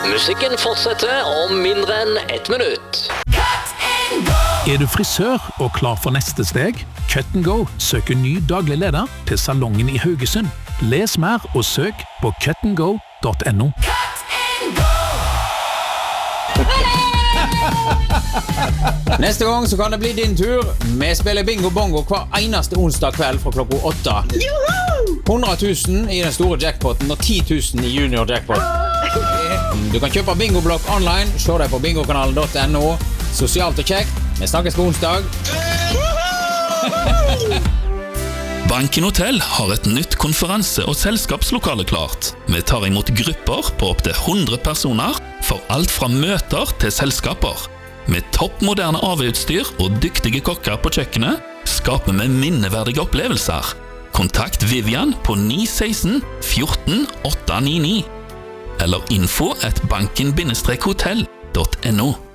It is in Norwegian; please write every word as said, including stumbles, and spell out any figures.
Musikken fortsetter om mindre enn ett minutt. Er du frisør og klar for neste steg? Cut and Go søker ny daglig leder til salongen i Haugesund. Les mer og søk på cut and go dot no. Neste gang så kan det bli din tur. Vi spiller bingo bongo hver eneste onsdag kveld fra klokka åtte. hundre tusen i den store jackpoten og ti tusen i junior jackpot. Du kan kjøpe bingoblokk online. Se deg på bingokanalen dot no. Sosialt og kjekt. Vi snakkes på onsdag. Banken Hotel har et nytt konferanse- og selskapslokale klart. Vi tar imot grupper på opp til hundre personer for alt fra møter til selskaper. Med toppmoderne A V-utstyr og dyktige kokker på kjøkkenet skaper vi minneverdige opplevelser. Kontakt Vivian på ni ett seks fjorten åtte ni ni eller info at banken hotel dot no.